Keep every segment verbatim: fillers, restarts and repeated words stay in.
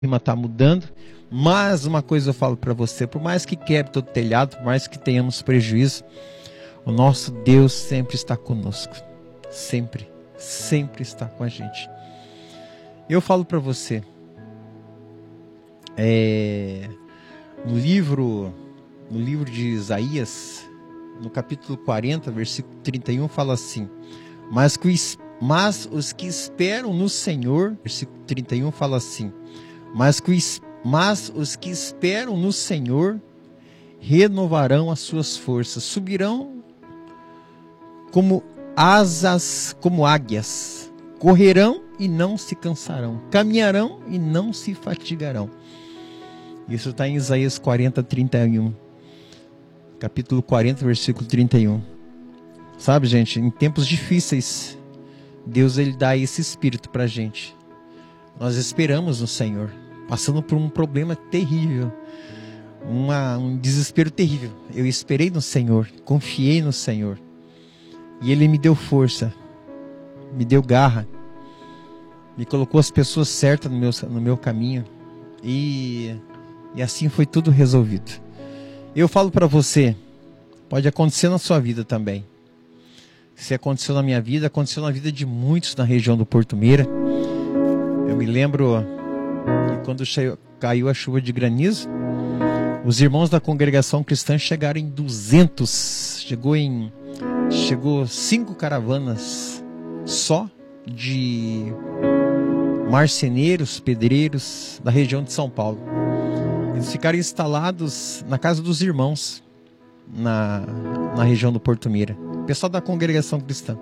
clima está mudando, mas uma coisa eu falo para você, por mais que quebre todo o telhado, por mais que tenhamos prejuízo, o nosso Deus sempre está conosco, sempre, sempre está com a gente. Eu falo para você, é, no livro, no livro de Isaías, no capítulo quarenta, versículo trinta e um, fala assim, mas, que, mas os que esperam no Senhor, versículo trinta e um fala assim, mas, que, mas os que esperam no Senhor renovarão as suas forças, subirão como asas, como águias, correrão e não se cansarão, caminharão e não se fatigarão. Isso está em Isaías quarenta, trinta e um. Capítulo quarenta, versículo trinta e um. Sabe, gente, em tempos difíceis, Deus ele dá esse espírito para a gente. Nós esperamos no Senhor, passando por um problema terrível, uma, um desespero terrível. Eu esperei no Senhor, confiei no Senhor. E Ele me deu força, me deu garra, me colocou as pessoas certas no meu, no meu caminho. E, e assim foi tudo resolvido. Eu falo para você, pode acontecer na sua vida também. Se aconteceu na minha vida, aconteceu na vida de muitos na região do Porto Meira. Eu me lembro que quando caiu a chuva de granizo, os irmãos da congregação cristã chegaram em duzentos, chegou em chegou cinco caravanas só de marceneiros, pedreiros da região de São Paulo. Eles ficaram instalados na casa dos irmãos, na, na região do Porto Meira. Pessoal da congregação cristã.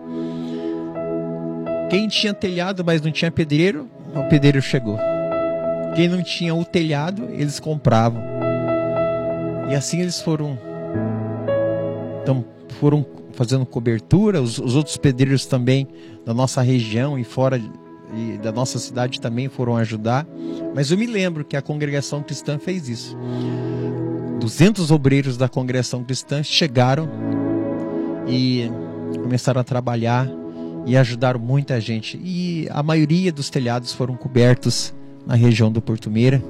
Quem tinha telhado, mas não tinha pedreiro, o pedreiro chegou. Quem não tinha o telhado, eles compravam. E assim eles foram, então, foram fazendo cobertura. Os, os outros pedreiros também da nossa região e fora e da nossa cidade também foram ajudar. Mas eu me lembro que a congregação cristã fez isso. duzentos obreiros da congregação cristã chegaram e começaram a trabalhar e ajudaram muita gente. E a maioria dos telhados foram cobertos na região do Porto Meira.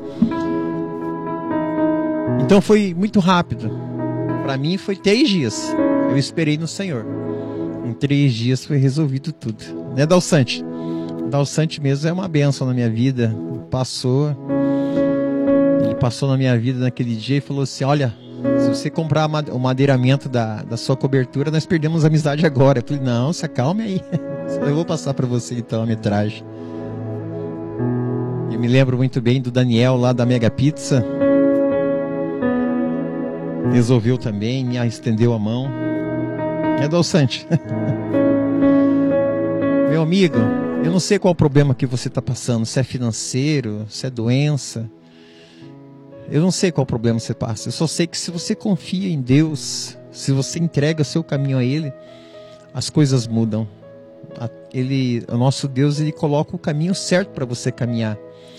Então foi muito rápido. Para mim foi três dias. Eu esperei no Senhor. Em três dias foi resolvido tudo. Né, Dalsante? Dalsante mesmo é uma bênção na minha vida. Passou. Ele passou na minha vida naquele dia e falou assim, olha, se você comprar o madeiramento da, da sua cobertura, nós perdemos a amizade agora. Eu falei, não, se acalme aí. Eu vou passar para você então a metragem. Eu me lembro muito bem do Daniel lá da Mega Pizza. Resolveu também, me estendeu a mão. É Dalsante. Meu amigo, eu não sei qual o problema que você está passando. Se é financeiro, se é doença. Eu não sei qual problema você passa. Eu só sei que se você confia em Deus, se você entrega o seu caminho a Ele, as coisas mudam. Ele, o nosso Deus, Ele coloca o caminho certo para você caminhar.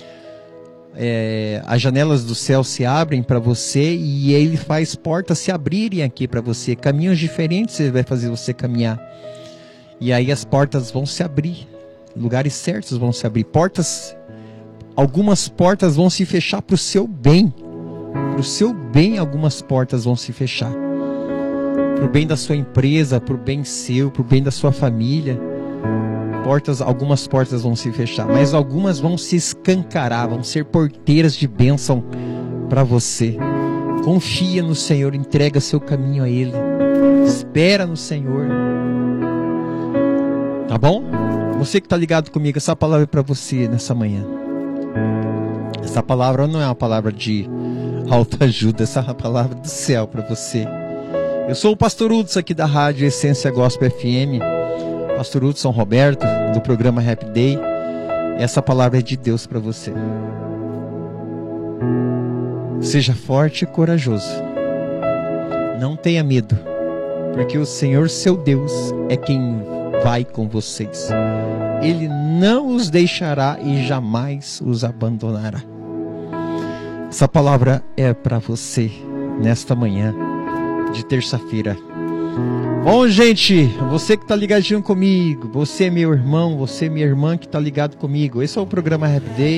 É, as janelas do céu se abrem para você e Ele faz portas se abrirem aqui para você. Caminhos diferentes Ele vai fazer você caminhar. E aí as portas vão se abrir. Lugares certos vão se abrir. Portas... Algumas portas vão se fechar para o seu bem. Para o seu bem, algumas portas vão se fechar. Para o bem da sua empresa, para o bem seu, para o bem da sua família. Portas, algumas portas vão se fechar, mas algumas vão se escancarar, vão ser porteiras de bênção para você. Confia no Senhor, entrega seu caminho a Ele. Espera no Senhor. Tá bom? Você que está ligado comigo, essa palavra é para você nessa manhã. Essa palavra não é uma palavra de autoajuda, essa é uma palavra do céu para você. Eu sou o Pastor Hudson aqui da Rádio Essência Gospel F M, Pastor Hudson Roberto, do programa Happy Day. Essa palavra é de Deus para você. Seja forte e corajoso. Não tenha medo, porque o Senhor seu Deus é quem vai com vocês. Ele não os deixará e jamais os abandonará. Essa palavra é para você nesta manhã de terça-feira. Bom, gente, você que está ligadinho comigo, você meu irmão, você minha irmã que está ligado comigo, esse é o programa Happy Day.